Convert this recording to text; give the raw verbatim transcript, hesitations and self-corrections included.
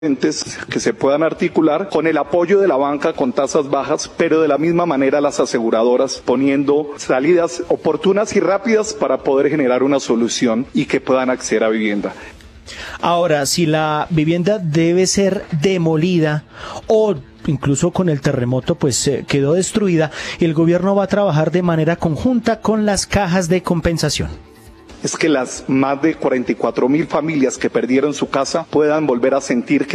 que se puedan articular con el apoyo de la banca con tasas bajas, pero de la misma manera las aseguradoras poniendo salidas oportunas y rápidas para poder generar una solución y que puedan acceder a vivienda. Ahora, si la vivienda debe ser demolida o incluso con el terremoto pues eh, quedó destruida, el gobierno va a trabajar de manera conjunta con las cajas de compensación. Es que las más de cuarenta y cuatro mil familias que perdieron su casa puedan volver a sentir que